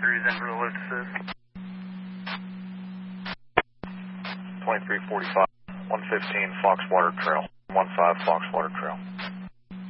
23 is in for the lift assist. 2345, 115 Foxwater Trail, 15 Foxwater Trail.